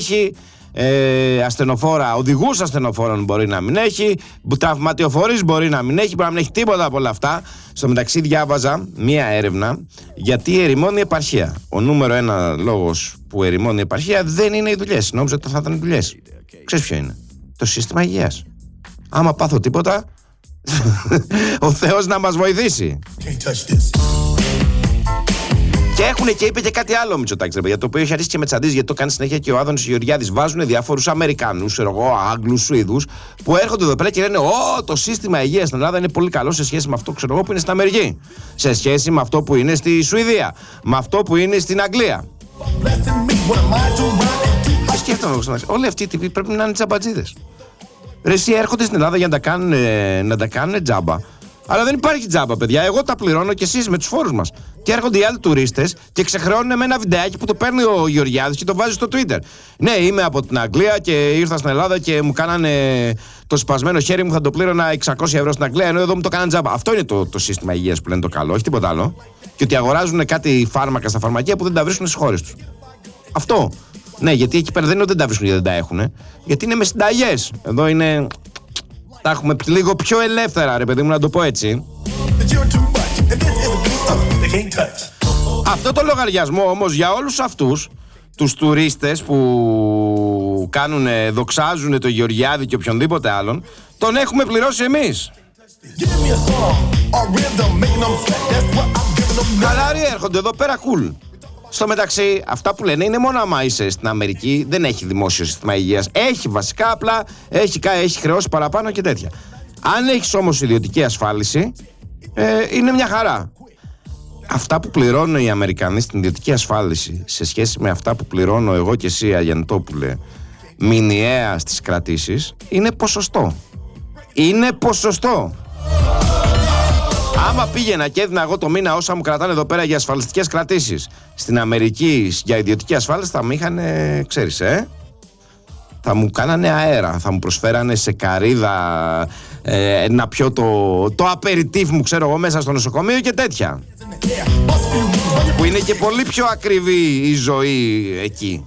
έχει. Ασθενοφόρα, οδηγούς ασθενοφόρων μπορεί να μην έχει, τραυματιοφορείς μπορεί να μην έχει, μπορεί να μην έχει τίποτα από όλα αυτά. Στο μεταξύ διάβαζα μία έρευνα γιατί ερημώνει η επαρχία. Ο νούμερο ένα λόγος που ερημώνει η επαρχία δεν είναι οι δουλειές. Νόμιζα ότι θα ήταν οι δουλειές. Ξέρεις ποιο είναι? Το σύστημα υγείας. Άμα πάθω τίποτα, ο Θεός να μας βοηθήσει. Και έχουν και είπε και κάτι άλλο ο Μητσοτάκης, για το οποίο έχει αρχίσει και με τσαντίζει, γιατί το κάνει συνέχεια και ο Άδωνης Γεωργιάδης. Βάζουν διάφορους Αμερικανούς, Άγγλους, Σουηδούς, που έρχονται εδώ πέρα και λένε: το σύστημα υγείας στην Ελλάδα είναι πολύ καλό σε σχέση με αυτό που είναι στην Αμερική, σε σχέση με αυτό που είναι στη Σουηδία, με αυτό που είναι στην Αγγλία. Και σκέφτομαι, όλοι αυτοί οι τύποι πρέπει να είναι τσαμπατζίδες. Ρε, εσύ έρχονται στην Ελλάδα για να τα κάνουν τζάμπα. Αλλά δεν υπάρχει τζάμπα, παιδιά. Εγώ τα πληρώνω και εσείς με τους φόρους μας. Και έρχονται οι άλλοι τουρίστες και ξεχρεώνουν με ένα βιντεάκι που το παίρνει ο Γεωργιάδης και το βάζει στο Twitter. Ναι, είμαι από την Αγγλία και ήρθα στην Ελλάδα και μου κάνανε το σπασμένο χέρι μου, θα το πλήρωνα 600 ευρώ στην Αγγλία, ενώ εδώ μου το κάνανε τζάμπα. Αυτό είναι το σύστημα υγείας που λένε το καλό, όχι τίποτα άλλο. Και ότι αγοράζουν κάτι φάρμακα στα φαρμακεία που δεν τα βρίσκουν στις χώρες τους. Αυτό. Ναι, γιατί εκεί πέρα δεν είναι ότι δεν τα βρίσκουν γιατί δεν τα έχουν. Γιατί είναι με συνταγές. Εδώ είναι. Τα έχουμε λίγο πιο ελεύθερα, ρε παιδί μου, να το πω έτσι. Αυτό το λογαριασμό όμως για όλους αυτούς τους τουρίστες που δοξάζουν το Γεωργιάδη και οποιονδήποτε άλλον, τον έχουμε πληρώσει εμείς. Χαλάροι έρχονται εδώ πέρα, cool. Στο μεταξύ, αυτά που λένε είναι μόνο άμα είσαι στην Αμερική, δεν έχει δημόσιο σύστημα υγείας. Έχει βασικά, απλά έχει χρεώσει παραπάνω και τέτοια. Αν έχεις όμως ιδιωτική ασφάλιση, είναι μια χαρά. Αυτά που πληρώνουν οι Αμερικανοί στην ιδιωτική ασφάλιση σε σχέση με αυτά που πληρώνω εγώ και εσύ, Αγιαννητόπουλε, μηνιαία στις κρατήσεις, είναι ποσοστό. Είναι ποσοστό. Άμα πήγαινα και έδινα εγώ το μήνα όσα μου κρατάνε εδώ πέρα για ασφαλιστικές κρατήσεις στην Αμερική για ιδιωτική ασφάλιση, θα μου είχαν, ξέρεις, θα μου κάνανε αέρα, θα μου προσφέρανε σε καρύδα να πιω το απεριτίφ μου, ξέρω εγώ, μέσα στο νοσοκομείο και τέτοια. Που είναι και πολύ πιο ακριβή η ζωή εκεί.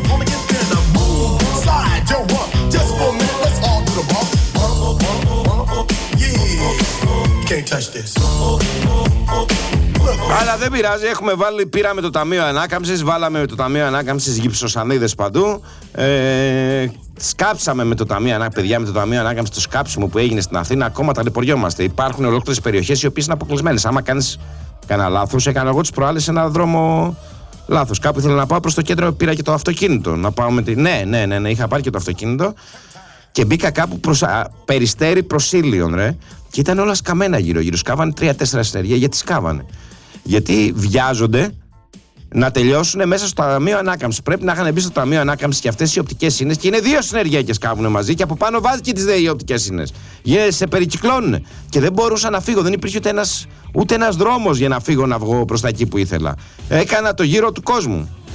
Αλλά δεν πειράζει, πήραμε το Ταμείο Ανάκαμψης, βάλαμε το Ταμείο Ανάκαμψης γυψοσανίδες παντού. Σκάψαμε με το Ταμείο Ανάκαμψης, παιδιά, με το Ταμείο Ανάκαμψης το σκάψιμο που έγινε στην Αθήνα, ακόμα ταλαιπωριόμαστε. Υπάρχουν ολόκληρες περιοχές οι οποίες είναι αποκλεισμένες. Άμα κάνεις κανένα λάθος, έκανα εγώ τις προάλλες ένα δρόμο λάθος. Κάπου ήθελα να πάω προς το κέντρο, πήρα και το αυτοκίνητο. Να πάω με ναι, είχα πάρει και το αυτοκίνητο. Και μπήκα κάπου προς Περιστέρι, προς Ήλιον, ρε. Και ήταν όλα σκαμμένα γύρω-γύρω. Σκάβανε 3-4 συνεργεία. Γιατί σκάβανε? Γιατί βιάζονται να τελειώσουν μέσα στο Ταμείο Ανάκαμψης. Πρέπει να είχαν μπει στο Ταμείο Ανάκαμψης και αυτές οι οπτικές σύνες. Και είναι 2 συνεργεία και σκάβουν μαζί. Και από πάνω βάζει και τις 2 οπτικές σύνες. Σε περικυκλώνουν. Και δεν μπορούσα να φύγω. Δεν υπήρχε ούτε ένας δρόμος για να φύγω να βγω προς τα εκεί που ήθελα. Έκανα το γύρο του κόσμου.